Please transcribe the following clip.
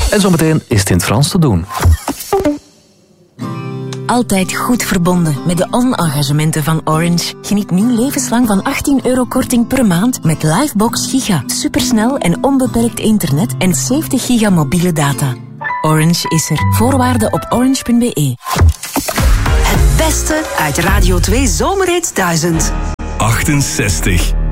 En zometeen is het in het Frans te doen. Altijd goed verbonden met de on-engagementen van Orange. Geniet nu levenslang van €18 korting per maand met Livebox Giga. Supersnel en onbeperkt internet en 70 giga mobiele data. Orange is er. Voorwaarden op orange.be. Het beste uit Radio 2 Zomerhits 1000. 68.